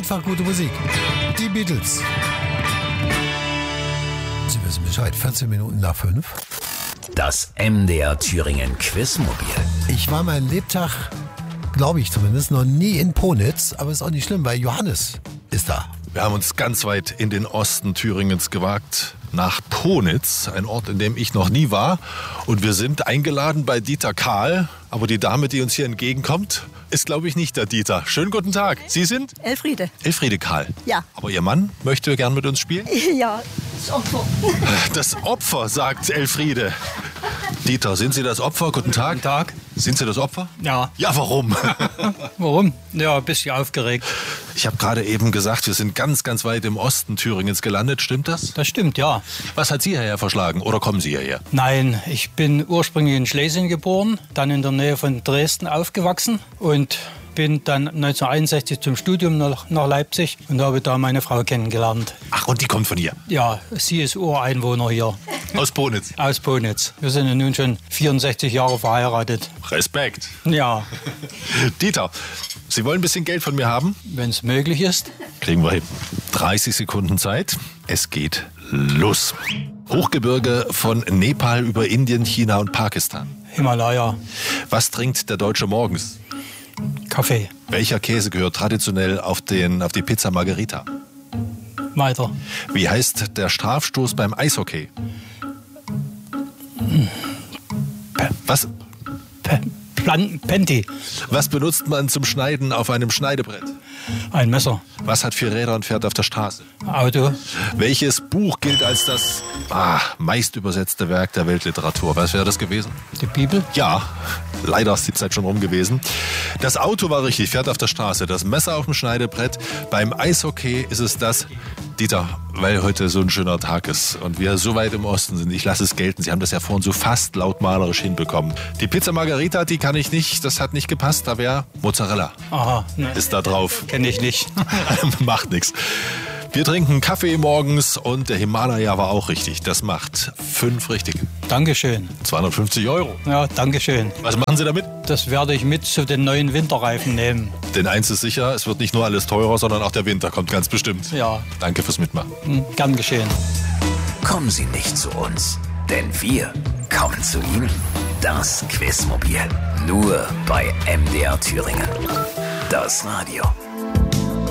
einfach gute Musik. Die Beatles. Sie wissen Bescheid, 14 Minuten nach 5. Das MDR Thüringen Quizmobil. Ich war meinen Lebtag, glaube ich zumindest, noch nie in Ponitz, aber ist auch nicht schlimm, weil Johannes ist da. Wir haben uns ganz weit in den Osten Thüringens gewagt, nach Ponitz, ein Ort, in dem ich noch nie war. Und wir sind eingeladen bei Dieter Kahl. Aber die Dame, die uns hier entgegenkommt, ist, glaube ich, nicht der Dieter. Schönen guten Tag. Sie sind? Elfriede. Elfriede Kahl. Ja. Aber Ihr Mann möchte gern mit uns spielen? Ja, das Opfer. Das Opfer, sagt Elfriede. Dieter, sind Sie das Opfer? Guten Tag. Guten Tag. Sind Sie das Opfer? Ja. Ja, warum? Warum? Ja, ein bisschen aufgeregt. Ich habe gerade eben gesagt, wir sind ganz, ganz weit im Osten Thüringens gelandet. Stimmt das? Das stimmt, ja. Was hat Sie hierher verschlagen oder kommen Sie hierher? Nein, ich bin ursprünglich in Schlesien geboren, dann in der Nähe von Dresden aufgewachsen und bin dann 1961 zum Studium nach Leipzig und habe da meine Frau kennengelernt. Ach, und die kommt von hier? Ja, sie ist Ureinwohner hier. Aus Ponitz? Aus Ponitz. Wir sind ja nun schon 64 Jahre verheiratet. Respekt. Ja. Dieter, Sie wollen ein bisschen Geld von mir haben? Wenn es möglich ist. Kriegen wir hin. 30 Sekunden Zeit. Es geht los. Hochgebirge von Nepal über Indien, China und Pakistan. Himalaya. Was trinkt der Deutsche morgens? Kaffee. Welcher Käse gehört traditionell auf die Pizza Margherita? Weiter. Wie heißt der Strafstoß beim Eishockey? Was? Penti. Was benutzt man zum Schneiden auf einem Schneidebrett? Ein Messer. Was hat 4 Räder und fährt auf der Straße? Auto. Welches Buch gilt als das meist übersetzte Werk der Weltliteratur? Was wäre das gewesen? Die Bibel. Ja, leider ist die Zeit schon rum gewesen. Das Auto war richtig, fährt auf der Straße. Das Messer auf dem Schneidebrett. Beim Eishockey ist es das. Dieter, weil heute so ein schöner Tag ist und wir so weit im Osten sind, ich lasse es gelten. Sie haben das ja vorhin so fast lautmalerisch hinbekommen. Die Pizza Margherita, die kann ich nicht, das hat nicht gepasst. Da wäre Mozzarella. Aha, ne. Ist da drauf. Kenne ich nicht. Macht nichts. Wir trinken Kaffee morgens und der Himalaya war auch richtig. Das macht 5 richtig. Dankeschön. 250 €. Ja, Dankeschön. Was machen Sie damit? Das werde ich mit zu den neuen Winterreifen nehmen. Denn eins ist sicher, es wird nicht nur alles teurer, sondern auch der Winter kommt ganz bestimmt. Ja. Danke fürs Mitmachen. Gern geschehen. Kommen Sie nicht zu uns, denn wir kommen zu Ihnen. Das Quizmobil. Nur bei MDR Thüringen. Das Radio.